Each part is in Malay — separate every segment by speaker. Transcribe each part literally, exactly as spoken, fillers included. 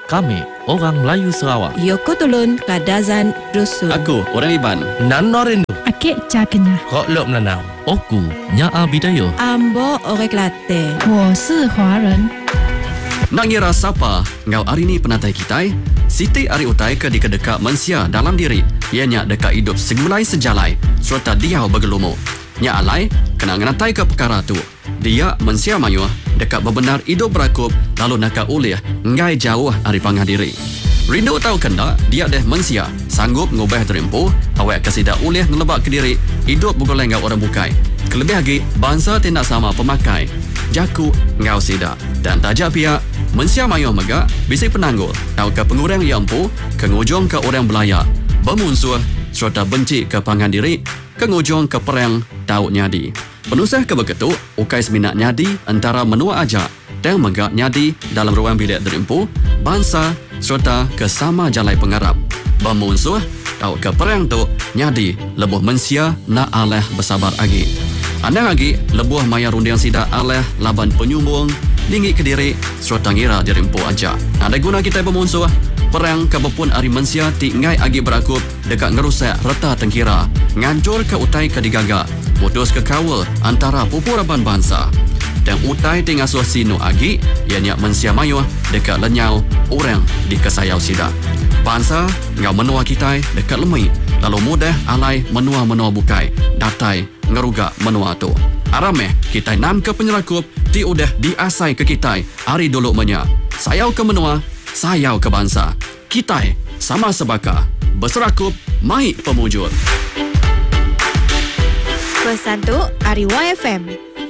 Speaker 1: Kami orang Melayu Sarawak.
Speaker 2: Yoko Tulun Kadazan Dusun.
Speaker 3: Aku orang Iban.
Speaker 1: Nan Norindu.
Speaker 4: Akik Cakenya.
Speaker 1: Kok Lok Melanau. Oku Nyaa Bidayo.
Speaker 2: Ambo Orek Latte.
Speaker 4: 我是华人。
Speaker 3: Nak ngira siapa ngau hari ni penatai kita? Siti ari utai ke di kedeka mensia dalam diri. Ianya dekat hidup segulai sejalai serta dia bergelumu. Nya alai kena ngenatai ke perkara tu. Dia mensia mayuh dekat bebenar hidup berakup lalu nak ulih ngai jauh dari pangah diri. Rindu tahu kena dia deh mensia sanggup ngubah terimpu awak kesida ulih ngelebak ke diri hidup bugoleng ngau orang bukai. Kelebih lagi bangsa tindak sama pemakai. Jaku ngau sida dan tajak pihak mensia mayuh megak bisik penanggul tahu ke pengurang yang empu ke ngujung ke orang belayak bermusuh serta benci ke pangan diri ke ngujung ke perang tahu nyadi. Penusah ke begitu ukai seminat nyadi antara menua aja dan megak nyadi dalam ruang bilik terimpu bangsa serta ke sama jalai pengarap bermusuh tahu ke perang tu nyadi lebuh mensia nak aleh bersabar lagi. Anda lagi lebuh maya rundiang sida aleh laban penyumbung tinggi ke diri serta ngira dirimpu aja. Ada guna kita bermusuh perang kebepun ari mensia ti ngai agi berakup dekat ngerusak reta tengkira ngancur ke utai ke digagak putus ke kawal antara pupuraban bangsa dan utai ti ngasuh sino agi ianya mensia mayuh dekat lenyau orang di kesayau sida. Bangsa ngau menua kita dekat lemai lalu mudah alai menua-menua bukai datai ngerugak menua tu. Arameh kita nam ke penyerakup ti udah diasai ke kita hari dulu menya. Sayau ke menua, sayau ke bangsa. Kita sama sebaka berserakup mai pemujur.
Speaker 2: Pesan tu Ari Y F M.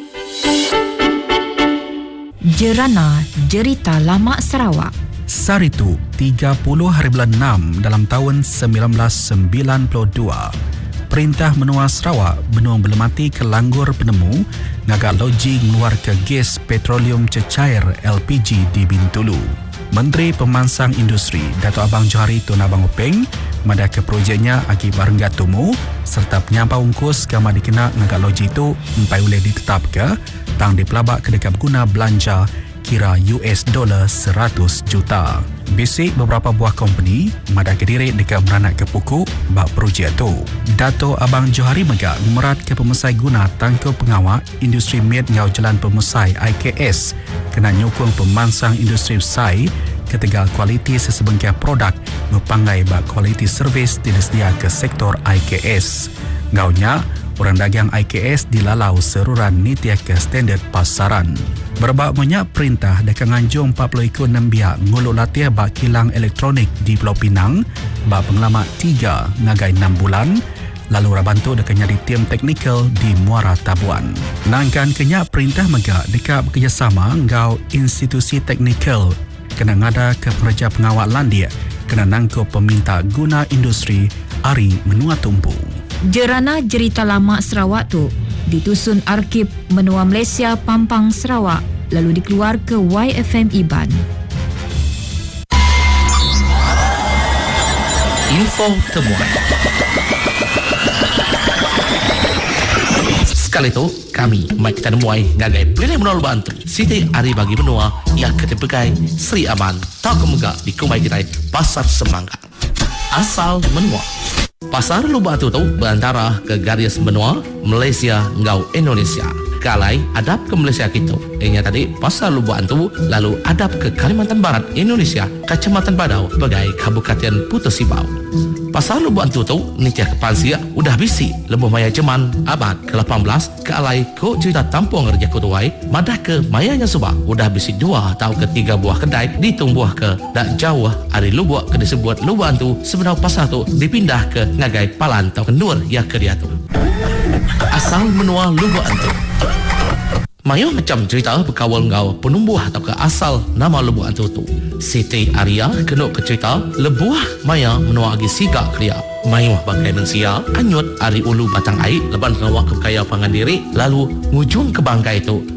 Speaker 4: Jerana Jerita Lama Sarawak.
Speaker 5: Saritu tiga puluh hari bulan enam dalam tahun sembilan belas sembilan puluh dua. Perintah Menua Sarawak benua belemati ke langgur penemu ngagak loji mengeluar ke gas petroleum cecair L P G di Bintulu. Menteri Pemansang Industri Dato' Abang Johari Tun Abang Openg mada ke projeknya agi barenggat tumu serta penyampau ungkus kama dikena ngagak loji itu empai boleh ditetap ke tang dipelabak ke dekat guna belanja kira U S dolar seratus juta. Bisik beberapa buah company mada ke diri dekat meranak ke pukuk bak projek tu. Dato' Abang Johari megak merat ke pemesai guna tangkau pengawak industri med ngau jalan pemesai I K S kena nyokong pemansang industri usai ketegal kualiti sesebengkah produk berpanggai bak kualiti servis disedia ke sektor I K S. Ngaunya orang dagang I K S dilalau seruran nitia ke standard pasaran. Berbak banyak perintah dekat nganjung empat puluh ekor enam biak nguluk latih bak kilang elektronik di Pulau Pinang bak pengalamat tiga ngagai enam bulan lalu rabantu dekat nyari tim teknikal di Muara Tabuan. Nangkan kenyak perintah megak dekat bekerjasama ngau institusi teknikal kena ngada ke pekerja pengawal landia kena nangkup peminta guna industri Ari Menua Tumpu.
Speaker 4: Jerana Jerita Lama Sarawak tu ditusun Arkib Menua Malaysia Pampang Sarawak lalu dikeluar ke Y F M Iban.
Speaker 1: Info temuan. Sekali itu kami mai kita nemuai ngagai pilih menol bantu Siti Ari bagi menua yang ketepekai Sri Aman tak kemegak di kumai kita Pasar Semangka. Asal menua Pasar Lubak tu tu berantara ke garis benua Malaysia ngau Indonesia. Kalai adap ke Malaysia kita. Ianya tadi Pasar Lubak tu lalu adap ke Kalimantan Barat Indonesia, Kecamatan Badau bagai Kabupaten Putus Sibau. Pasar Lubak tu tu nitia ke Pansia udah bisi lebuh maya Jeman abad ke lapan belas ke alai ko cerita tampung kerja kutuai madah ke mayanya Subak udah bisi dua atau ke tiga buah kedai ditumbuh ke dak jauh ari Lubak ke disebut Lubak tu sebenarnya pasar tu dipindah ke ngagai Palan atau Kendur ya ke dia tu. Asal menua Lubak tu Mayo macam cerita berkawal ngau penumbuh atau ke asal nama Lubuk Antu tu. Siti Arya kena ke cerita lebuah maya menua agi sigak kelia. Mayo bangkai mensia anyut ari ulu batang air leban ngawak ke kaya pangan diri lalu ngujung ke bangkai itu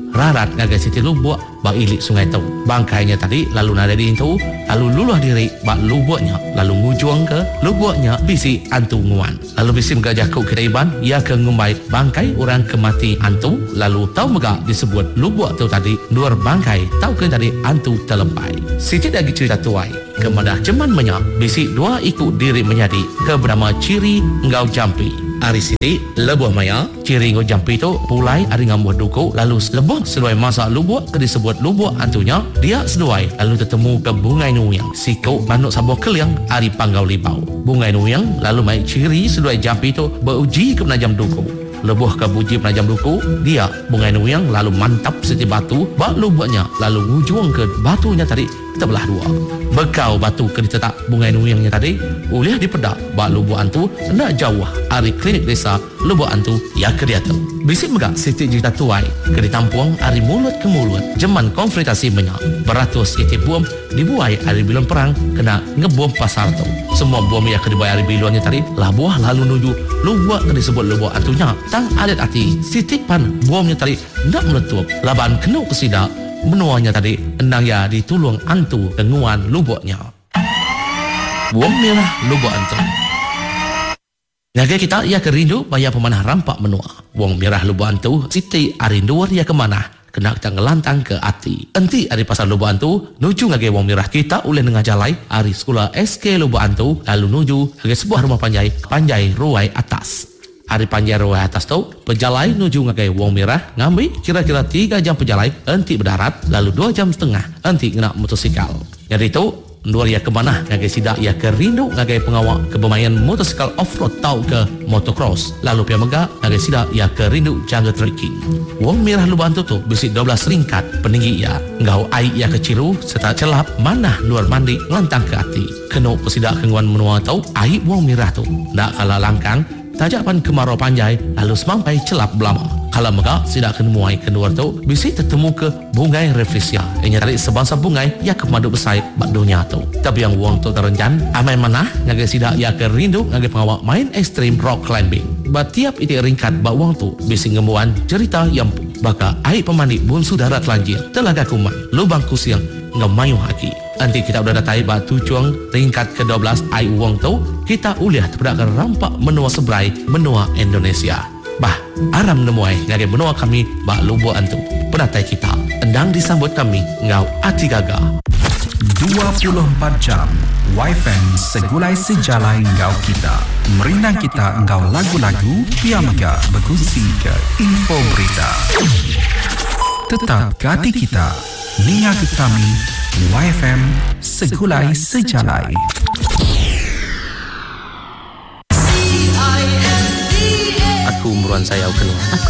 Speaker 1: rarat ngagai Siti Lubuk bak ilik sungai tu. Bangkainya tadi lalu nada di itu, lalu luluh diri bak lubuknya, lalu ngujuang ke lubuknya bisi antu nguan. Lalu bisi megak jakuk kita iban, ia ke ngumbai bangkai orang kemati antu, lalu tahu megak disebut lubuk tu tadi luar bangkai, tahu ke tadi antu terlempai. Siti lagi cerita tuai, kemudah ceman menyak, bisi dua ikut diri menjadi ke bernama Ciri Ngau Jampi. Ari Siti lebuh maya Ciri Ngau Jampi tu pulai ari ngambuh duku, lalu lebuh sesuai masa lubuk ke disebut lubuk antunya, dia sesuai lalu tertemu ke Bungai Nuyang sikau manuk sabuh keliang ari panggau libau. Bungai Nuyang lalu mai Ciri sesuai Jampi tu beruji ke penajam duku. Lebuh ke buji penajam duku, dia Bungai Nuyang lalu mantap seti batu bak lubuknya, lalu ngujung ke batunya tadi terbelah dua. Bekau batu ke ditetak Bungai Nuyangnya tadi uliah dipedak bak lubuk antu nak jauh ari klinik desa lubuk antu ya ke dia tu. Bisik megak Siti cerita tuai ke ditampung ari mulut ke mulut jeman konfrontasi menyak beratus iti bom dibuai ari bilon perang kena ngebom pasar tu. Semua bom yang ke dibuai ari bilonnya tadi lah buah lalu nuju lubuk ke disebut lubuk antunya. Tang adet hati Siti pan bomnya tadi nak meletup laban kena kesidak menuanya tadi endang ya ditulung antu denguan lubuknya. Wong merah lubuk antu. Ngagai kita ia kerindu bayar pemanah rampak menua. Wong merah lubuk antu Siti arindu ia kemana kena kita ngelantang ke hati. Enti ari pasar lubuk antu nuju ngagai wong merah kita uleh nengah jalai ari sekolah S K lubuk antu lalu nuju ngagai sebuah rumah panjai panjai ruai atas. Hari panjai ruai atas tu pejalai nuju ngagai wong merah ngambil kira-kira tiga jam pejalai enti berdarat lalu dua jam setengah enti kena motosikal. Jadi tu Nur ia ke mana ngagai sidak ia ke rindu ngagai pengawak ke bermain motosikal off-road tau ke motocross. Lalu pia megak ngagai sidak ia ke rindu jaga trekking. Wong merah lubuk antu tu bisi dua belas ringkat peninggi ia ngau air ia keciru serta celap mana luar mandi ngantang ke hati. Kena kesidak kenguan menua tau air wong merah tu nak kalah langkang tajapan kemarau panjai lalu semampai celap belama. Kalau megak sidak kenemuai keluar tu bisi tertemu ke bungai reflesia. Ianya tarik sebangsa bungai ia ke madu besai bak dunia tu. Tapi yang wong tu terenjan amai mana ngagai sidak ia ke rindu ngagai pengawak main ekstrim rock climbing. Ba tiap itik ringkat bak wong tu bisi ngemuan cerita yang baka air pemandi bunsu darat lanjir telaga kuman lubang kusiang ngemayu haki. Nanti kita udah datai bak tujuan ringkat ke dua belas air wong tu kita uliah terpedakkan rampak menua sebrai menua Indonesia. Bah, aram nemuai ngagai benua kami bak lubuk antu. Penatai kita endang disambut kami ngau ati gaga.
Speaker 5: dua puluh empat jam Y F M segulai sejalai ngau kita. Merindang kita ngau lagu-lagu pia mega berkongsi ke info berita. Tetap ke hati kita. Ninga ke kami Y F M segulai sejalai.
Speaker 1: Aku meruan saya keluar.